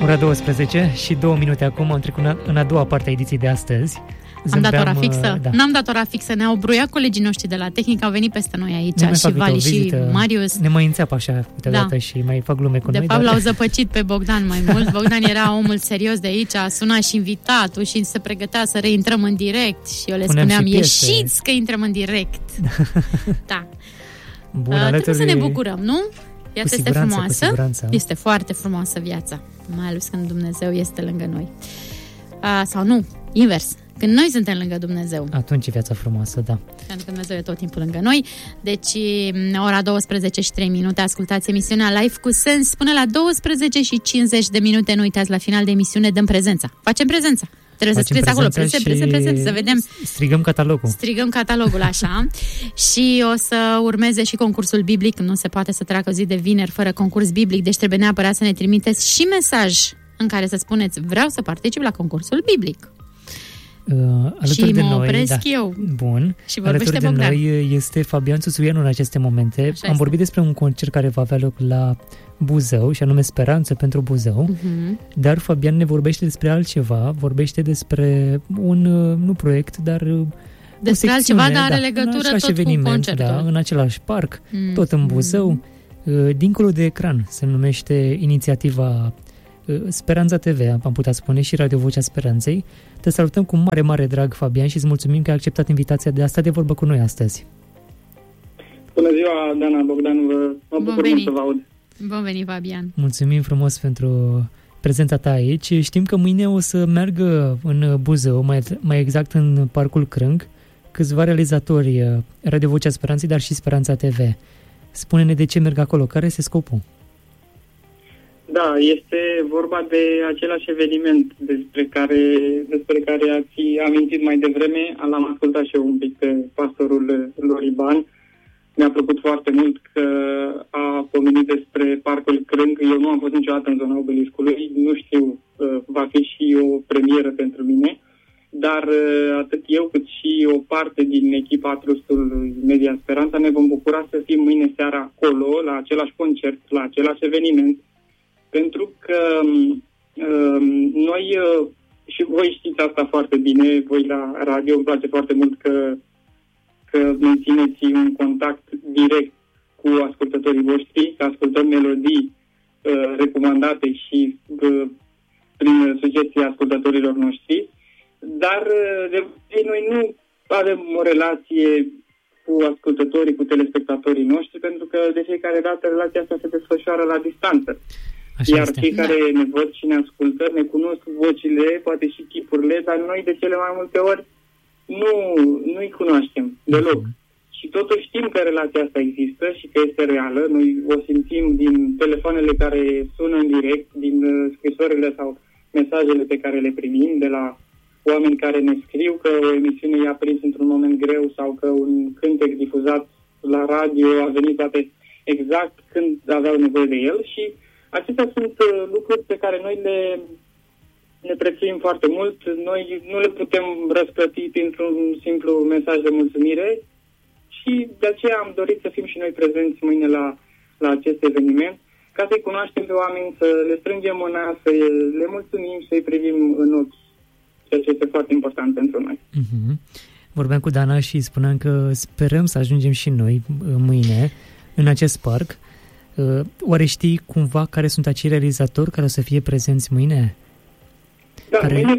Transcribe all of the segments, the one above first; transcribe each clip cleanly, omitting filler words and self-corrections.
Ora 12 și 2 minute acum, am trecut în a doua parte a ediției de astăzi. Am dat ora fixă? Da. N-am dat ora fixă, ne-au bruiat colegii noștri de la tehnică, au venit peste noi aici, și Vali și Marius. Ne mai înțeapă așa câteodată și mai fac glume cu noi. De fapt l-au zăpăcit pe Bogdan mai mult. Bogdan era omul serios de aici, a sunat și invitatul și se pregătea să reintrăm în direct și eu le spuneam, ieșiți că intrăm în direct. Da. Bun, trebuie să ne bucurăm, nu? Viața este frumoasă, este foarte frumoasă viața, mai ales când Dumnezeu este lângă noi. Sau nu, invers. Când noi suntem lângă Dumnezeu. Atunci e viața frumoasă, da. Pentru că Dumnezeu e tot timpul lângă noi. Deci, ora 12 și 3 minute, ascultați emisiunea Life cu Sens. Până la 12 și 50 de minute, nu uitați, la final de emisiune dăm prezența. Facem prezența. Trebuie să scrieți acolo, prezent, să vedem. Strigăm catalogul, așa. Și o să urmeze și concursul biblic. Nu se poate să treacă o zi de vineri fără concurs biblic, deci trebuie neapărat să ne trimiteți și mesaj în care să spuneți, vreau să particip la concursul biblic. Alături și de mă noi, opresc eu. Bun. Și vorbește alături Bogdan. de noi este Fabian Țuțuianu în aceste momente. Am vorbit despre un concert care va avea loc la Buzău, și anume Speranță pentru Buzău. Dar Fabian ne vorbește despre altceva, vorbește despre un proiect, dar despre altceva, dar are legătură tot eveniment, cu concertul. da, în același parc, tot în Buzău. Dincolo de ecran se numește inițiativa Speranța TV, am putea spune, și Radio Vocea Speranței. Te salutăm cu mare, mare drag, Fabian, și îți mulțumim că ai acceptat invitația de a sta de vorbă cu noi astăzi. Bună ziua, Dana, Bogdan, mă bucur mult să vă aud. Bun venit, Fabian. Mulțumim frumos pentru prezența ta aici. Știm că mâine o să meargă în Buzău, mai exact în Parcul Crâng, câțiva realizatori Radio Vocea Speranței, dar și Speranța TV. Spune-ne de ce merg acolo, care este scopul? Da, este vorba de același eveniment despre care ați amintit mai devreme. L-am ascultat și eu un pic pe pastorul Loriban. Mi-a plăcut foarte mult că a pomenit despre Parcul Crâng. Eu nu am fost niciodată în zona Obeliscului, nu știu, va fi și o premieră pentru mine, dar atât eu cât și o parte din echipa Trustului Media Speranța ne vom bucura să fim mâine seara acolo, la același concert, la același eveniment, pentru că noi, și voi știți asta foarte bine, voi la radio, îmi place foarte mult că mențineți un contact direct cu ascultătorii voștri, că ascultăm melodii recomandate și prin sugestii ascultătorilor noștri, dar noi nu avem o relație cu ascultătorii, cu telespectatorii noștri, pentru că de fiecare dată relația asta se desfășoară la distanță. Așa iar este. cei care ne văd și ne ascultă, ne cunosc vocile, poate și chipurile, dar noi de cele mai multe ori nu-i cunoaștem deloc. Și totuși știm că relația asta există și că este reală. Noi o simțim din telefoanele care sună în direct, din scrisorile sau mesajele pe care le primim de la oameni care ne scriu că o emisiune i-a prins într-un moment greu sau că un cântec difuzat la radio a venit poate exact când aveau nevoie de el, și acestea sunt lucruri pe care noi ne prețuim foarte mult. Noi nu le putem răsplăti printr-un simplu mesaj de mulțumire și de aceea am dorit să fim și noi prezenți mâine la acest eveniment, ca să-i cunoaștem pe oameni, să le strângem mâna, să le mulțumim, să-i privim în ochi, ceea ce este foarte important pentru noi. Vorbeam cu Dana și spuneam că sperăm să ajungem și noi mâine în acest parc. Oare știi cumva care sunt acei realizatori care o să fie prezenți mâine? Da, mâine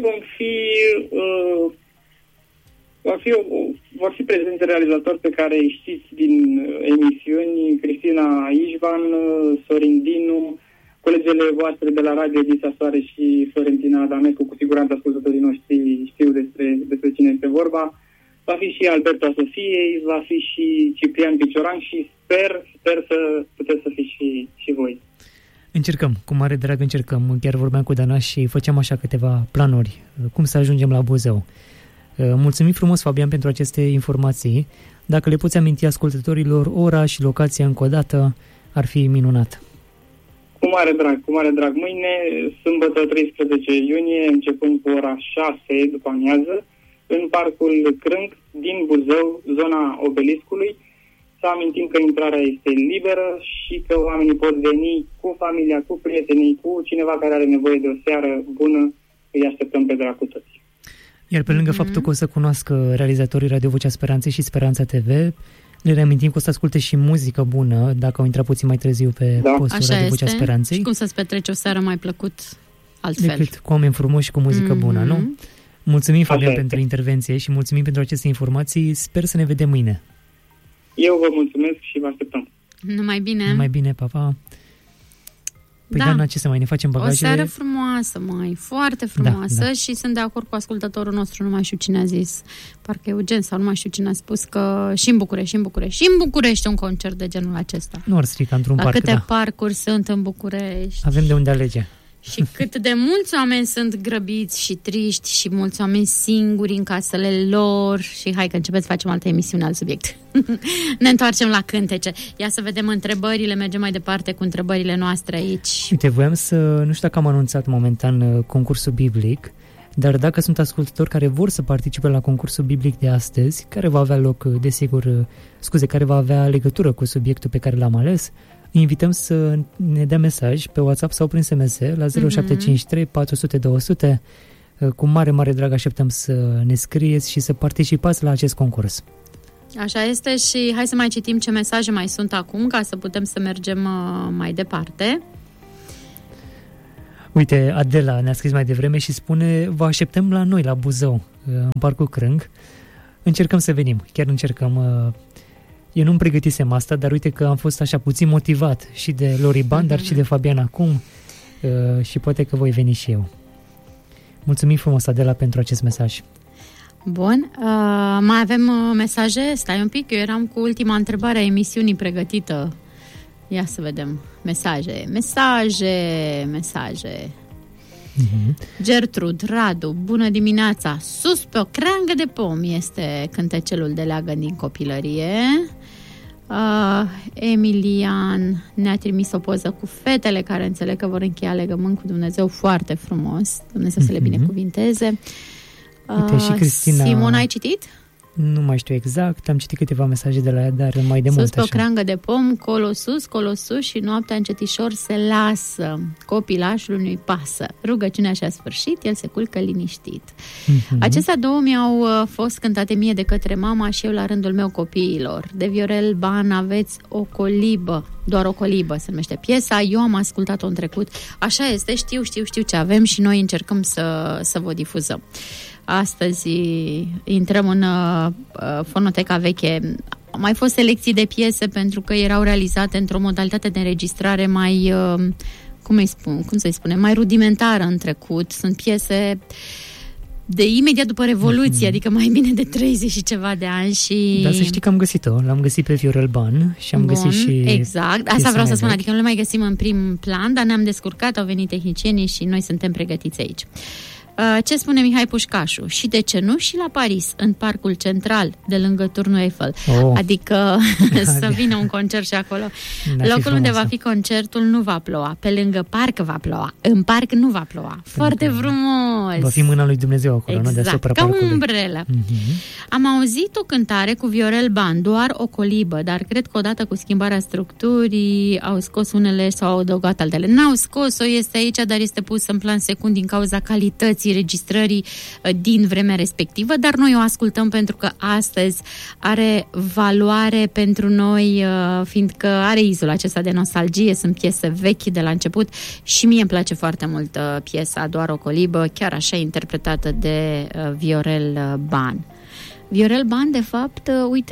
vor fi prezenți realizatori pe care îi știți din emisiuni: Cristina Ișvan, Sorin Dinu, colegele voastre de la Radio Edisa Soare și Florentina Adamescu. Cu siguranță ascultătorii noștri știu despre cine este vorba. Va fi și Alberta Sofiei, va fi și Ciprian Picioran și sper să puteți să fiți și voi. Încercăm, cu mare drag încercăm. Chiar vorbeam cu Dana și făceam așa câteva planuri, cum să ajungem la Buzău. Mulțumim frumos, Fabian, pentru aceste informații. Dacă le poți aminti ascultătorilor ora și locația încă o dată, ar fi minunat. Cu mare drag. Mâine, sâmbătă 13 iunie, începând cu ora 6 după amiază, în Parcul Crâng din Buzău, zona Obeliscului. să amintim că intrarea este liberă și că oamenii pot veni cu familia, cu prietenii, cu cineva care are nevoie de o seară bună, îi așteptăm pe drag cu toți. Iar pe lângă faptul că o să cunoască realizatorii Radio Vocea Speranței și Speranța TV, le reamintim că o să asculte și muzică bună, dacă au intrat puțin mai târziu pe postul Radio Vocea Speranței. Și cum să-ți petreci o seară mai plăcut altfel. Decât cu oameni frumoși și cu muzică bună, nu? Mulțumim, Fabian, pentru intervenție și mulțumim pentru aceste informații. Sper să ne vedem mâine. Eu vă mulțumesc și vă așteptăm. Numai bine. Numai bine, pa. Păi Dana, ce să mai ne facem bagajele? O seară frumoasă, foarte frumoasă și sunt de acord cu ascultătorul nostru, nu mai știu cine a zis, parcă Eugen sau nu mai știu cine a spus că și în București un concert de genul acesta. Nu ar strica într-un parc, câte parcuri sunt în București. Avem de unde alege. Și cât de mulți oameni sunt grăbiți și triști și mulți oameni singuri în casele lor. Și hai că începeți să facem altă emisiune, alt subiect. Ne întoarcem la cântece. Ia să vedem întrebările, mergem mai departe cu întrebările noastre aici. Uite, voiam să, nu știu dacă am anunțat momentan concursul biblic, dar dacă sunt ascultători care vor să participe la concursul biblic de astăzi, care va avea loc, desigur, care va avea legătură cu subiectul pe care l-am ales, invităm să ne dea mesaj pe WhatsApp sau prin SMS la 0753 400 200. Cu mare drag așteptăm să ne scrieți și să participați la acest concurs. Așa este și hai să mai citim ce mesaje mai sunt acum ca să putem să mergem mai departe. Uite, Adela ne-a scris mai devreme și spune: vă așteptăm la noi, la Buzău, în Parcul Crâng. Încercăm să venim, chiar încercăm. Eu nu-mi pregătisem asta, dar uite că am fost așa puțin motivat și de Loriban, dar și de Fabian acum și poate că voi veni și eu. Mulțumim frumos, Adela, pentru acest mesaj. Bun, mai avem mesaje? Stai un pic, eu eram cu ultima întrebare a emisiunii pregătită. Ia să vedem. Mesaje. Gertrud, Radu, bună dimineața. Sus pe o creangă de pom este cântecelul de leagă din copilărie. Emilian ne-a trimis o poză cu fetele care înțeleg că vor încheia legământ cu Dumnezeu, foarte frumos. Dumnezeu să le binecuvinteze. Uite, și Cristina... Simon, ai citit? Nu mai știu exact, am citit câteva mesaje de la ea, dar mai de mult așa. Sus pe o creangă de pom, colo sus și noaptea încetișor se lasă. Copilașul nu-i pasă. Rugăciunea și-a sfârșit, el se culcă liniștit. Acestea două mi-au fost cântate mie de către mama și eu la rândul meu copiilor. De Viorel Ban, aveți o colibă, doar o colibă se numește piesa, eu am ascultat-o în trecut. Așa este, știu ce avem și noi încercăm să vă difuzăm. Astăzi intrăm în fonoteca veche. Au mai fost selecții de piese pentru că erau realizate într-o modalitate de înregistrare mai, cum să-i spune, mai rudimentară în trecut. Sunt piese de imediat după Revoluție, adică mai bine de 30 și ceva de ani și... Dar să știi că am găsit-o. L-am găsit pe Viorel Ban și am găsit și... Exact, asta vreau să spun, adică nu le mai găsim în prim plan, dar ne-am descurcat, au venit tehnicienii și noi suntem pregătiți aici. Ce spune Mihai Pușcașu? Și de ce nu și la Paris, în parcul central, de lângă Turnul Eiffel? Adică să vină un concert și acolo. Locul unde va fi concertul nu va ploua. Pe lângă parc va ploua. În parc nu va ploua. Foarte frumos! Va fi mâna lui Dumnezeu acolo, exact, nu deasupra ca parcului. umbrelă. Am auzit o cântare cu Viorel Ban, doar o colibă, dar cred că odată cu schimbarea structurii au scos unele sau au adăugat altele. N-au scos-o, este aici, dar este pusă în plan secund din cauza calității registrării din vremea respectivă, dar noi o ascultăm pentru că astăzi are valoare pentru noi, fiindcă are izul acesta de nostalgie, sunt piese vechi de la început și mie îmi place foarte mult piesa Doar o colibă, chiar așa interpretată de Viorel Ban. Viorel Ban, de fapt,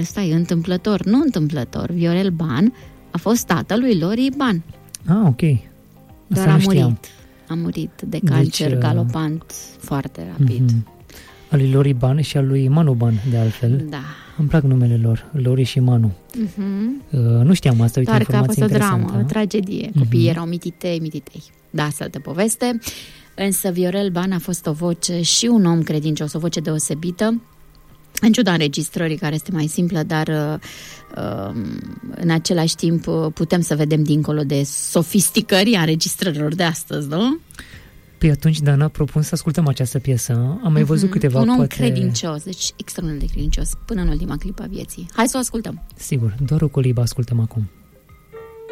nu întâmplător, Viorel Ban a fost tatăl lui Lori Ban. Ok. Doar a murit. A murit de cancer galopant foarte rapid. Al lui Lori Ban și al lui Manu Ban, de altfel. Da. Îmi plac numele lor, Lori și Manu. Nu știam asta, uite, doar că a fost o dramă, o tragedie. Copiii erau mititei. Da, asta altă poveste. Însă Viorel Ban a fost o voce și un om credincios, o voce deosebită. În ciuda înregistrării, care este mai simplă, dar în același timp putem să vedem dincolo de sofisticăria înregistrărilor de astăzi, nu? Păi atunci, Dana, propun să ascultăm această piesă. Am mai văzut câteva, un om poate... credincios, deci extraordinar de credincios, până în ultima clipă a vieții. Hai să o ascultăm. Sigur, doar o colibă ascultăm acum.